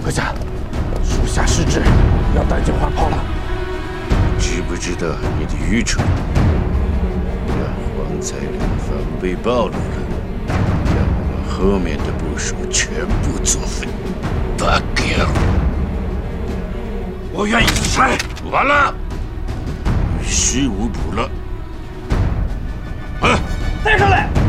阁下，属下失职，要带进花炮了。 知不知道你的愚蠢？让皇才两方被暴露了，让我们后面的部署全部作废。八狗！ 我愿意自裁。 完了，于事无补了。 带上来！